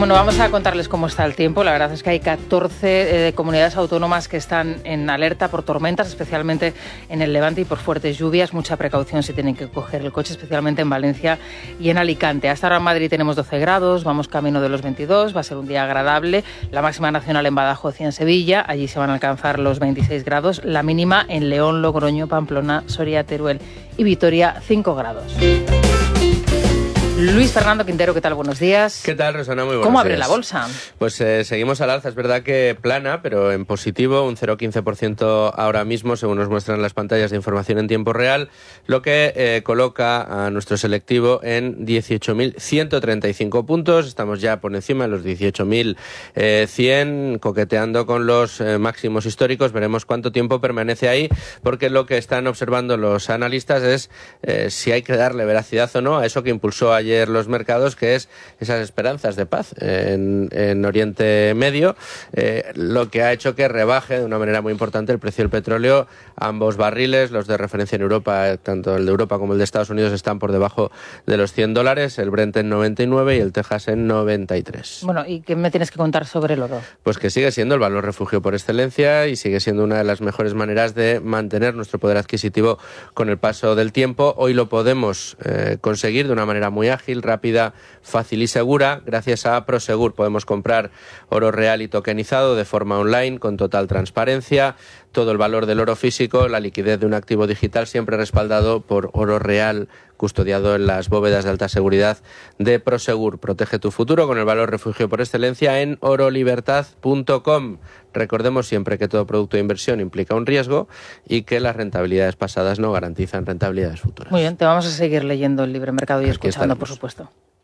Bueno, vamos a contarles cómo está el tiempo. La verdad es que hay 14 comunidades autónomas que están en alerta por tormentas, especialmente en el Levante y por fuertes lluvias. Mucha precaución si tienen que coger el coche, especialmente en Valencia y en Alicante. Hasta ahora en Madrid tenemos 12 grados, vamos camino de los 22, va a ser un día agradable. La máxima nacional en Badajoz y en Sevilla, allí se van a alcanzar los 26 grados. La mínima en León, Logroño, Pamplona, Soria, Teruel y Vitoria, 5 grados. Luis Fernando Quintero, ¿qué tal? Buenos días. ¿Qué tal, Rosana? Muy buenos días. ¿Cómo abre la bolsa? Pues seguimos al alza. Es verdad que plana, pero en positivo, un 0,15% ahora mismo, según nos muestran las pantallas de información en tiempo real, lo que coloca a nuestro selectivo en 18.135 puntos. Estamos ya por encima de los 18.100, coqueteando con los máximos históricos. Veremos cuánto tiempo permanece ahí, porque lo que están observando los analistas es si hay que darle veracidad o no a eso que impulsó ayer los mercados, que es esas esperanzas de paz en Oriente Medio, lo que ha hecho que rebaje de una manera muy importante el precio del petróleo. Ambos barriles, los de referencia en Europa, tanto el de Europa como el de Estados Unidos, están por debajo de los $100, el Brent en 99 y el Texas en 93. Bueno, ¿y qué me tienes que contar sobre el oro? Pues que sigue siendo el valor refugio por excelencia y sigue siendo una de las mejores maneras de mantener nuestro poder adquisitivo con el paso del tiempo. Hoy lo podemos conseguir de una manera muy ágil, rápida, fácil y segura. Gracias a Prosegur podemos comprar oro real y tokenizado de forma online con total transparencia. Todo el valor del oro físico, la liquidez de un activo digital, siempre respaldado por oro real custodiado en las bóvedas de alta seguridad de Prosegur. Protege tu futuro con el valor refugio por excelencia en orolibertad.com. Recordemos siempre que todo producto de inversión implica un riesgo y que las rentabilidades pasadas no garantizan rentabilidades futuras. Muy bien, te vamos a seguir leyendo el libre mercado y escuchando, por supuesto.